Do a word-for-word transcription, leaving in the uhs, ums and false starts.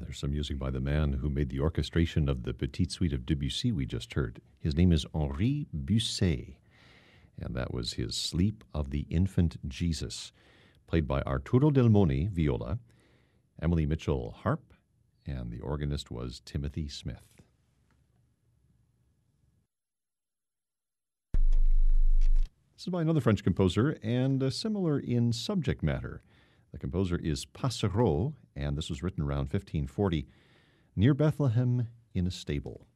There's some music by the man who made the orchestration of the Petite Suite of Debussy we just heard. His name is Henri Busset, and that was his Sleep of the Infant Jesus, played by Arturo Del Moni, viola, Emily Mitchell, harp, and the organist was Timothy Smith. This is by another French composer, and uh, similar in subject matter. The composer is Passereau, and this was written around fifteen forty, near Bethlehem in a stable.